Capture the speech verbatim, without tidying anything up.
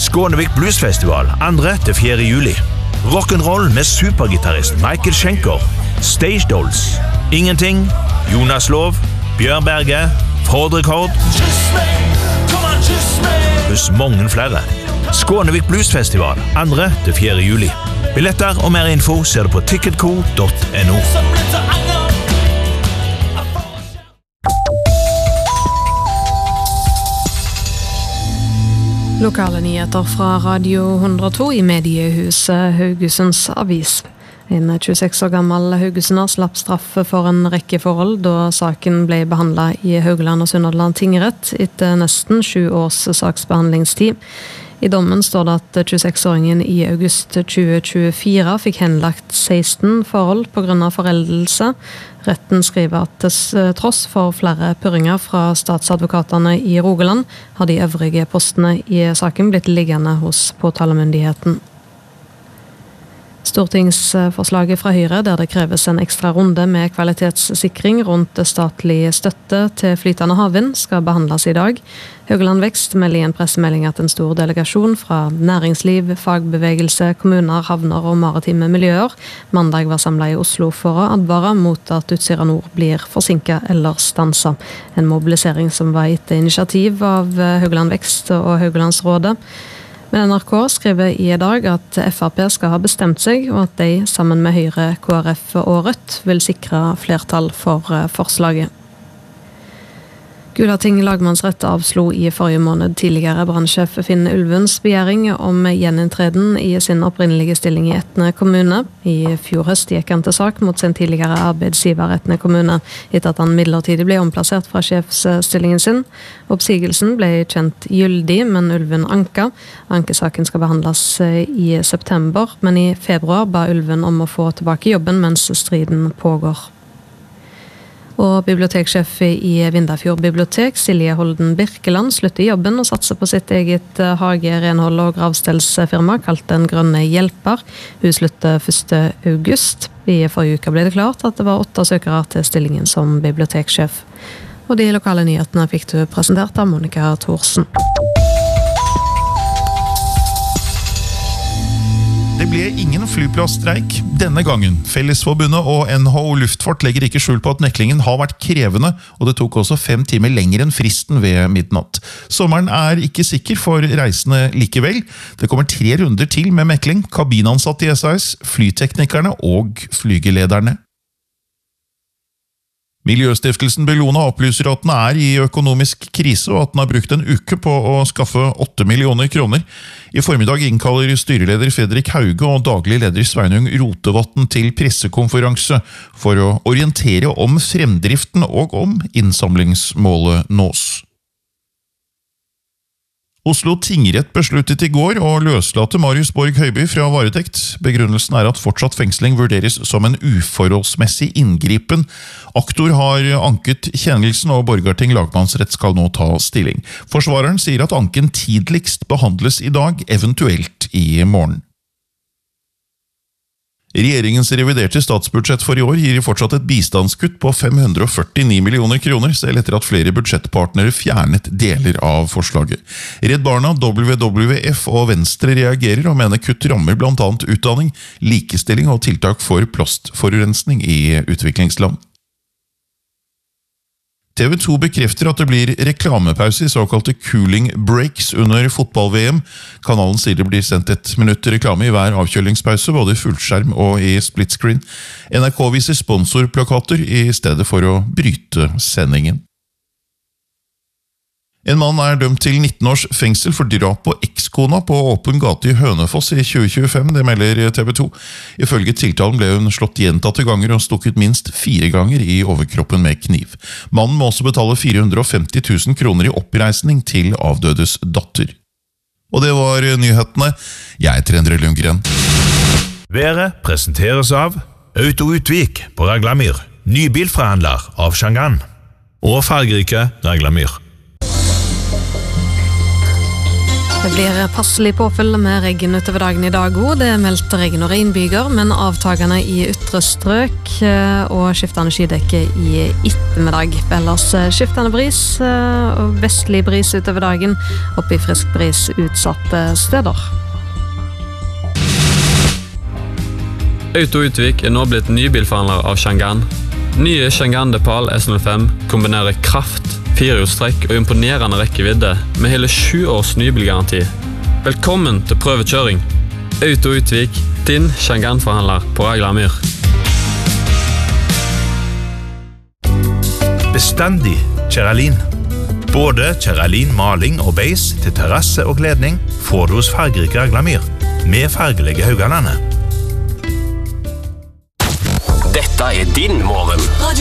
Skånevik Bluesfestival andre til fjerde juli. Rock'n'roll med supergitarrist Michael Schenker. Stage Dolls. Ingenting. Jonas Lov. Bjørn Berge. Fordrekord. Pluss mange flere. Skånevik Bluesfestival andre til fjerde juli. Billetter og mer info ser du på ticketco punktum no. Lokale nyheter fra Radio hundre og to i mediehuset Haugesunds Avis. En tjueseks år gammel haugesunder slapp straffe for en rekke forhold da saken ble behandlet i Haugaland og Sunnhordland tingrett etter nesten sju års saksbehandlingstid. I dommen står det at tjueseksåringen i august tjue tjuefire fikk henlagt seksten forhold på grunn av foreldelse. Retten skriver at til tross for flere purringer fra statsadvokatene i Rogaland, har de øvrige postene i saken blitt liggende hos påtalemyndigheten. Stortingsforslaget fra Høyre, der det kreves en ekstra runde med kvalitetssikring rundt statlig støtte til flytende havvind, skal behandles i dag. Haugaland Vekst melder i en pressemelding at en stor delegasjon fra næringsliv, fagbevegelse, kommuner, havner og maritime miljøer mandag var samlet i Oslo for å advare mot at Utsira Nord blir forsinket eller stanset. En mobilisering som var etter initiativ av Haugaland Vekst og Haugalandsrådet. Men N R K skriver i dag at F R P skal ha bestemt seg, og at de sammen med Høyre, K R F og Rødt vil sikre flertall for forslaget. Gulating lagmannsrett avslo i forrige måned tidligere brannsjef Finn Ulvens begjæring om gjeninntreden i sin opprinnelige stilling i Etne kommune. I fjor høst gikk han til sak mot sin tidligere arbeidsgiver Etne kommune, etter at han midlertidig ble omplassert fra sjefsstillingen sin. Oppsigelsen ble kjent gyldig, men Ulven anka. Ankesaken skal behandles i september, men i februar ba Ulven om å få tilbake jobben mens striden pågår. Og biblioteksjef i Vindafjord bibliotek, Silje Holden Birkeland, slutter jobben og satser på sitt eget hage, renhold og gravstellsfirma, kalt Den Grønne Hjelper. Hun slutter første august. I forrige uke ble det klart at det var åtte søkere til stillingen som biblioteksjef. Og de lokale nyhetene fikk du presentert av Monica Thorsen. Det ble ingen flyplassstreik denne gangen. Fellesforbundet og N H O Luftfart legger ikke skjul på at meklingen har vært krevende, og det tok også fem timer lenger enn fristen ved midnatt. Sommeren er ikke sikker for reisende likevel. Det kommer tre runder til med mekling, kabinansatte i S A S, flyteknikerne og flygelederne. Miljøstiftelsen Bellona opplyser at den er i økonomisk krise og at den har brukt en uke på å skaffe åtte millioner kroner. I formiddag innkaller styreleder Fredrik Hauge og daglig leder Sveinung Rotevatn til pressekonferanse for å orientere om fremdriften og om innsamlingsmålet nås. Oslo tingrett besluttet i går å løslate Marius Borg Høiby fra varetekt. Begrunnelsen er at fortsatt fengsling vurderes som en uforholdsmessig inngripen. Aktor har anket kjennelsen, og Borgarting lagmannsrett skal nå ta stilling. Forsvareren sier at anken tidligst behandles i dag, eventuelt i morgen. Regjeringens reviderte statsbudsjett for i år gir fortsatt et bistandskutt på fem hundre og førtini millioner kroner, selv etter at flere budsjettpartnere fjernet deler av forslaget. Redd Barna, W W F og Venstre reagerer og mener kutt rammer blant annet utdanning, likestilling og tiltak for plastforurensning i utviklingsland. T V to bekrefter at det blir reklamepause i såkalte cooling breaks under fotball-V M. Kanalen sier det blir sendt et minutt reklame i hver avkjølingspause, både i fullskjerm og i split screen. N R K viser sponsorplakater i stedet for å bryte sendingen. En mann er dømt til nitten års fengsel for drap på ekskona på åpen gate i Hønefoss i tjue tjuefem, det melder T V to. Ifølge tiltalen ble hun slått gjentatte ganger og stukket minst fire ganger i overkroppen med kniv. Mannen må også betale fire hundre og femti tusen kroner i oppreisning til avdødes datter. Og det var nyhetene. Jeg heter Endre Lundgren. Været presenteres av Auto Utvik på Raglamyr, nybilforhandler av Shangan, og fargerike Raglamyr. Det blir passelig påfyll med regn utover dagen i dag også. Det er meldt regn og regnbyger, men avtagende i ytre strøk og skiftende skydekke i ettermiddag. Ellers skiftende bris og vestlig bris utover dagen, opp i frisk bris utsatte steder. Auto Utvik er nå blitt nybilforhandler av Changan. Nye Changan Depal S null fem kombinerer kraft, firehjulstrekk og imponerende rekkevidde med hele sju års nybilgaranti. Velkommen til prøvekjøring. Auto Utvik, din Changan-forhandler på Aglamyr. Bestandig Ceralin. Både Ceralin maling og beis til terrasse og kledning får du hos fargerike Aglamyr, med fargelige Haugalandet. Dette er din morgen.